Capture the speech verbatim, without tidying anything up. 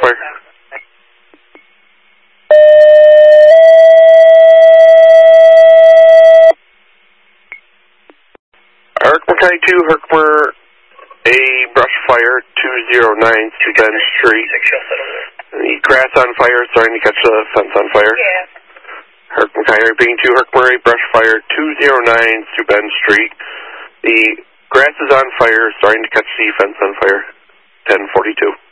fire. Herkimer County two, Herkimer, a brush fire, two zero nine to Bend Street. The grass on fire, starting to catch the fence on fire. Yeah. Herkimer County being two, Herkimer, a brush fire, two zero nine to Bend Street. The grass is on fire, starting to catch the fence on fire, ten forty-two.